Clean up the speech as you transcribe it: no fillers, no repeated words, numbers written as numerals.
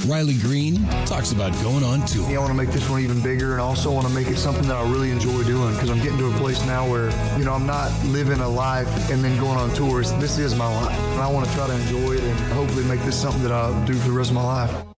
Riley Green talks about going on tour. I want to make this one even bigger, and also want to make it something that I really enjoy doing, because I'm getting to a place now where, I'm not living a life and then going on tours. This is my life, and I want to try to enjoy it and hopefully make this something that I'll do for the rest of my life.